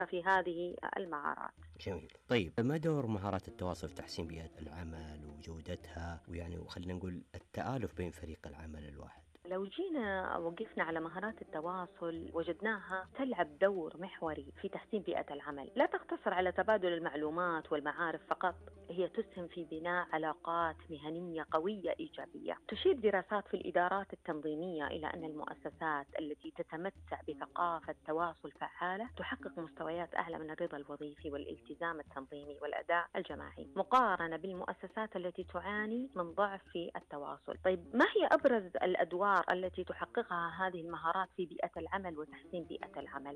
في هذه المهارات. جميل. طيب، ما دور مهارات التواصل في تحسين بيئة العمل وجودتها، ويعني وخلينا نقول التآلف بين فريق العمل الواحد؟ لو جينا وقفنا على مهارات التواصل وجدناها تلعب دور محوري في تحسين بيئة العمل، لا تقتصر على تبادل المعلومات والمعارف فقط، هي تسهم في بناء علاقات مهنية قوية إيجابية. تشير دراسات في الإدارات التنظيمية إلى أن المؤسسات التي تتمتع بثقافة تواصل فعالة تحقق مستويات أعلى من الرضا الوظيفي والالتزام التنظيمي والأداء الجماعي، مقارنة بالمؤسسات التي تعاني من ضعف في التواصل. طيب، ما هي أبرز الأدوار التي تحققها هذه المهارات في بيئة العمل وتحسين بيئة العمل؟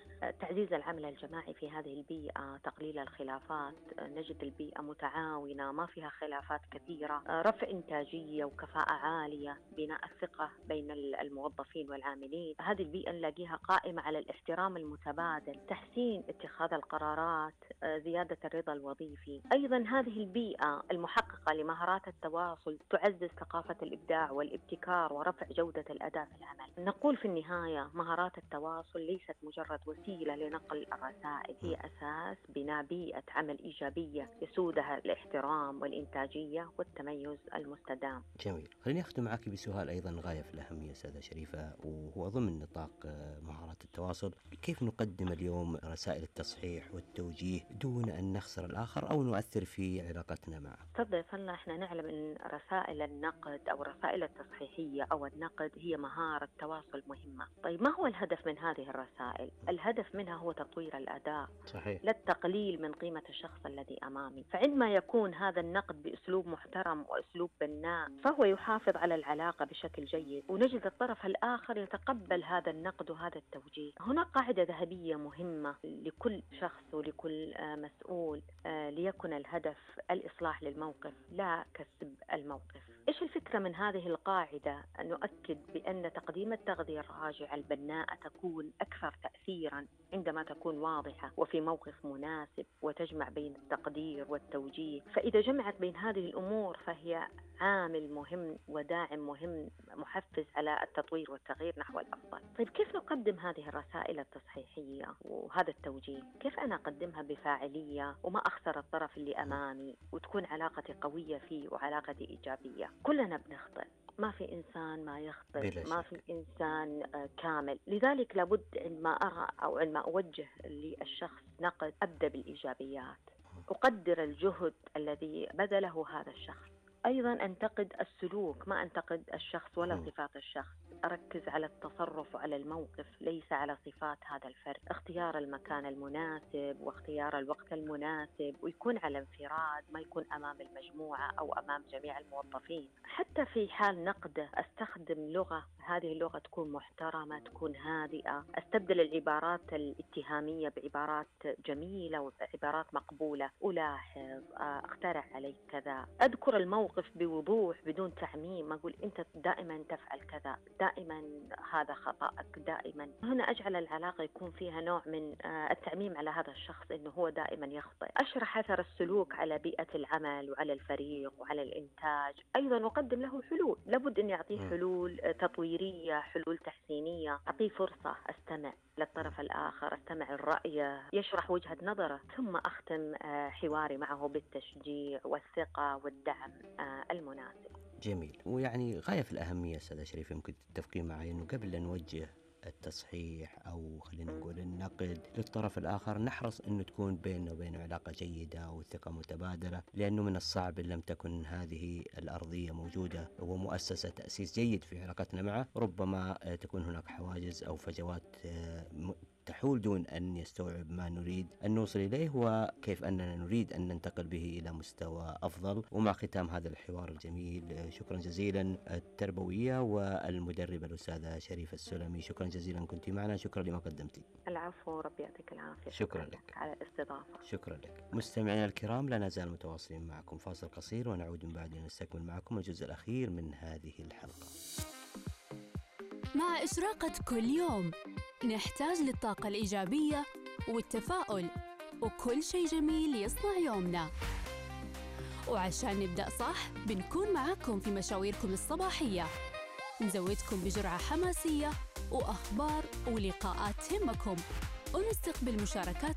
تعزيز العمل الجماعي في هذه البيئة، تقليل الخلافات، نجد البيئة متعاونة ما فيها خلافات كثيرة، رفع إنتاجية وكفاءة عالية، بناء الثقة بين الموظفين والعاملين. هذه البيئة نلاقيها قائمة على الاحترام المتبادل، تحسين اتخاذ القرارات، زيادة الرضا الوظيفي. أيضا هذه البيئة المحققة لمهارات التواصل تعزز ثقافة الإبداع والابتكار ورفع جودة الأداء في العمل. نقول في النهاية مهارات التواصل ليست مجرد وسيلة لنقل الرسائل، هي أساس بناء بيئة عمل إيجابية يسودها الاحترام والإنتاجية والتميز المستدام. جميل. خليني أختم معك بسؤال أيضا غاية في الأهمية أستاذة شريفة، وهو ضمن نطاق مهارات التواصل. كيف نقدم اليوم رسائل التصحيح والتوجيه دون أن نخسر الآخر أو نؤثر في علاقتنا معه؟ تفضل صلى. احنا نعلم أن رسائل النقد أو الرسائل التصحيحية أو النقد هي مهارة تواصل مهمة. طيب، ما هو الهدف من هذه الرسائل؟ الهدف منها هو تطوير الأداء، صحيح. لا التقليل من قيمة الشخص الذي أمامي. فعندما يكون هذا النقد بأسلوب محترم وأسلوب بناء فهو يحافظ على العلاقة بشكل جيد، ونجد الطرف الآخر يتقبل هذا النقد وهذا التوجيه. هناك قاعدة ذهبية مهمة لكل شخص ولكل مسؤول، ليكن الهدف الإصلاح للموقف لا كسب الموقف. إيش الفكرة من هذه القاعدة؟ نؤكد بأن تقديم التغذية الراجعة البناءة تكون أكثر تأثيراً عندما تكون واضحة وفي موقف مناسب وتجمع بين التقدير والتوجيه. فإذا جمعت بين هذه الأمور فهي عامل مهم وداعم مهم محفز على التطوير والتغيير نحو الأفضل. طيب، كيف نقدم هذه الرسائل التصحيحية وهذا التوجيه؟ كيف أنا أقدمها بفاعلية وما أخسر الطرف اللي أمامي وتكون علاقتي قوية فيه وعلاقتي إيجابية؟ كلنا بنخطئ، ما في إنسان ما يخطئ، ما في إنسان كامل. لذلك لابد عندما أرى أو عندما أوجه للشخص نقد أبدأ بالإيجابيات، أقدر الجهد الذي بذله هذا الشخص. أيضا أنتقد السلوك، ما أنتقد الشخص ولا صفات الشخص، أركز على التصرف وعلى الموقف ليس على صفات هذا الفرد. اختيار المكان المناسب واختيار الوقت المناسب، ويكون على انفراد، ما يكون أمام المجموعة أو أمام جميع الموظفين. حتى في حال نقده أستخدم لغة، هذه اللغة تكون محترمة، تكون هادئة، أستبدل العبارات الاتهامية بعبارات جميلة وعبارات مقبولة. ألاحظ، أقترح عليك كذا، أذكر الموقف بوضوح بدون تعميم، ما أقول أنت دائما تفعل كذا، دائما هذا خطأك، دائما. هنا أجعل العلاقة يكون فيها نوع من التعميم على هذا الشخص إنه هو دائما يخطئ. أشرح أثر السلوك على بيئة العمل وعلى الفريق وعلى الإنتاج. أيضا أقدم له حلول، لابد أن يعطيه حلول تطويرية، حلول تحسينية. أعطيه فرصة، أستمع للطرف الآخر، أستمع الرأي، يشرح وجهة نظره، ثم أختم حواري معه بالتشجيع والثقة والدعم المناسب. جميل. ويعني غاية في الأهمية أستاذة شريف، يمكن تتفقين معي أنه قبل أن نوجه التصحيح أو خلينا نقول النقد للطرف الآخر نحرص أنه تكون بيننا وبينه علاقة جيدة وثقة متبادلة، لأنه من الصعب إن لم تكن هذه الأرضية موجودة ومؤسسة تأسيس جيد في علاقتنا معه، ربما تكون هناك حواجز أو فجوات تحول دون أن يستوعب ما نريد أن نوصل إليه وكيف أننا نريد أن ننتقل به إلى مستوى أفضل. ومع ختام هذا الحوار الجميل، شكرا جزيلا التربوية والمدربة الأستاذة شريفة السلمي، شكرا جزيلا كنت معنا، شكرا لما قدمتي. العفو، ربي يعطيك العافية. شكرا لك على الاستضافة. شكرا لك. مستمعينا الكرام، لا نزال متواصلين معكم، فاصل قصير ونعود من بعد نستكمل معكم الجزء الأخير من هذه الحلقة. مع إشراقة كل يوم نحتاج للطاقة الإيجابية والتفاؤل وكل شيء جميل يصنع يومنا. وعشان نبدأ صح بنكون معاكم في مشاويركم الصباحية، نزودكم بجرعة حماسية وأخبار ولقاءات تهمكم، ونستقبل مشاركات